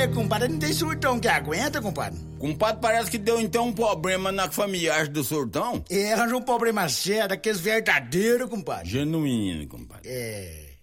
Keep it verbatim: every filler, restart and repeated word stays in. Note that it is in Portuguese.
É, compadre, não tem surtão que aguenta, compadre. Compadre, parece que deu então um problema na familiar do surtão. É, arranjou um problema sério, daqueles verdadeiros, compadre. Genuíno, compadre. É...